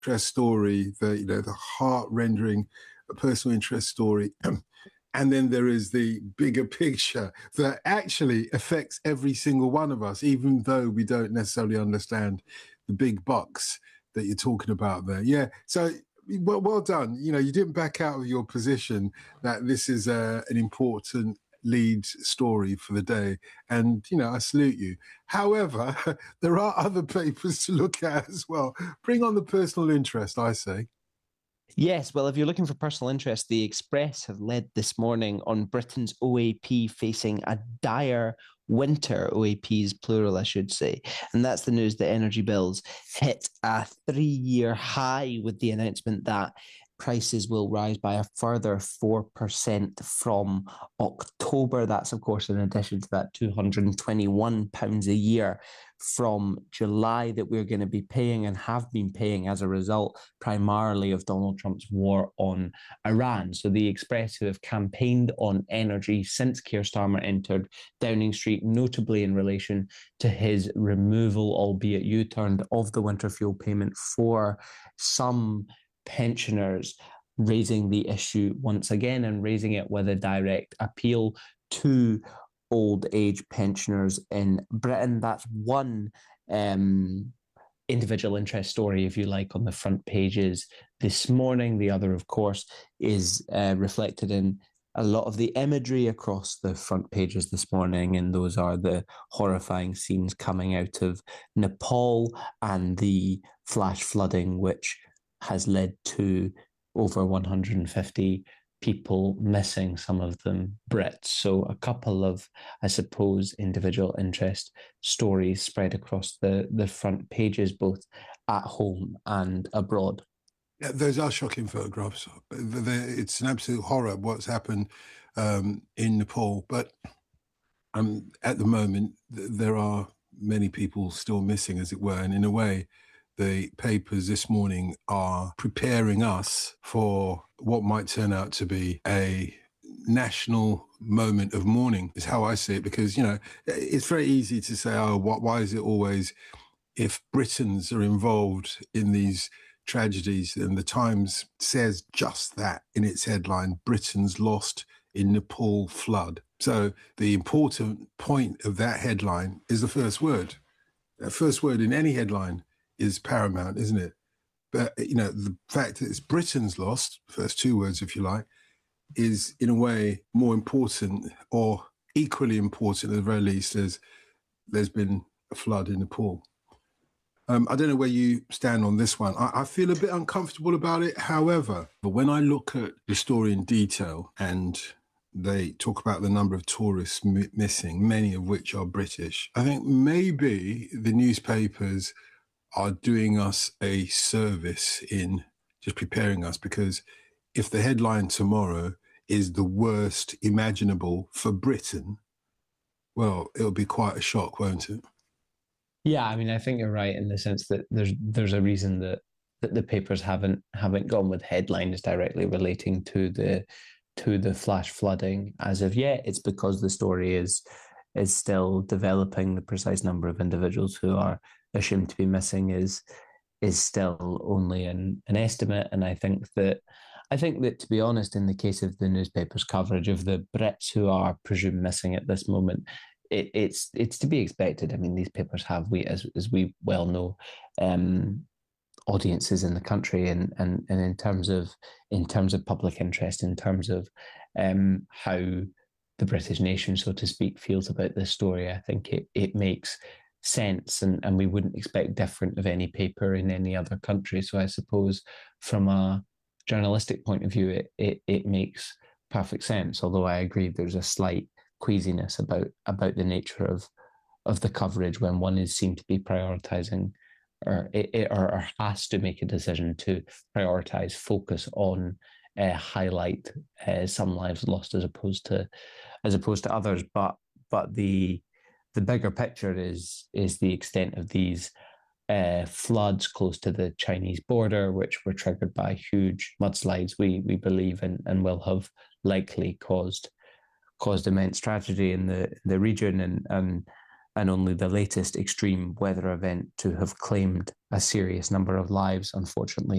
interest story, the heart-rendering personal interest story. And then there is the bigger picture that actually affects every single one of us, even though we don't necessarily understand the big bucks that you're talking about there. Yeah. So well done. You didn't back out of your position that this is an important lead story for the day. And, I salute you. However, there are other papers to look at as well. Bring on the personal interest, I say. Yes, well, if you're looking for personal interest, the Express have led this morning on Britain's OAP facing a dire winter. OAPs plural, I should say. And that's the news that energy bills hit a 3-year high with the announcement that prices will rise by a further 4% from October. That's, of course, in addition to that £221 a year from July that we're going to be paying and have been paying as a result primarily of Donald Trump's war on Iran. So the Express, who have campaigned on energy since Keir Starmer entered Downing Street, notably in relation to his removal, albeit U-turned, of the winter fuel payment for some pensioners, raising the issue once again and raising it with a direct appeal to old age pensioners in Britain. That's one individual interest story, if you like, on the front pages this morning. The other, of course, is reflected in a lot of the imagery across the front pages this morning, and those are the horrifying scenes coming out of Nepal and the flash flooding, which has led to over 150 people missing, some of them Brits. So a couple of, I suppose, individual interest stories spread across the front pages, both at home and abroad. Yeah, those are shocking photographs. It's an absolute horror what's happened in Nepal. But at the moment, there are many people still missing, as it were. And in a way, the papers this morning are preparing us for what might turn out to be a national moment of mourning, is how I see it. Because, it's very easy to say, why is it always, if Britons are involved in these tragedies, and the Times says just that in its headline, Britons lost in Nepal flood. So the important point of that headline is the first word. That first word in any headline is paramount, isn't it? But, the fact that it's Britain's lost, first two words, if you like, is in a way more important, or equally important at the very least, as there's been a flood in Nepal. I don't know where you stand on this one. I feel a bit uncomfortable about it. However, when I look at the story in detail, and they talk about the number of tourists missing, many of which are British, I think maybe the newspapers are doing us a service in just preparing us, because if the headline tomorrow is the worst imaginable for Britain, well, it'll be quite a shock, won't it? Yeah, I mean, I think you're right in the sense that there's a reason that the papers haven't gone with headlines directly relating to the flash flooding as of yet. It's because the story is still developing. The precise number of individuals who are assumed to be missing is still only an estimate. And I think that to be honest, in the case of the newspapers' coverage of the Brits who are presumed missing at this moment, it's to be expected. I mean, these papers have, as we well know, audiences in the country, and in terms of public interest, in terms of how the British nation, so to speak, feels about this story, I think it makes sense, and we wouldn't expect different of any paper in any other country. So I suppose from a journalistic point of view, it makes perfect sense. Although I agree there's a slight queasiness about the nature of the coverage when one is seen to be prioritizing or has to make a decision to prioritize focus on highlight some lives lost as opposed to others. But the bigger picture is the extent of these floods close to the Chinese border, which were triggered by huge mudslides, we believe, and will have likely caused immense tragedy in the region, and only the latest extreme weather event to have claimed a serious number of lives, unfortunately,